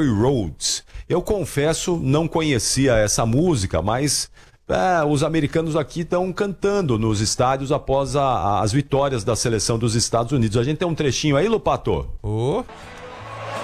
Country Roads. Eu confesso, não conhecia essa música, mas os americanos aqui estão cantando nos estádios após as vitórias da seleção dos Estados Unidos. A gente tem um trechinho aí, Lupato? Oh.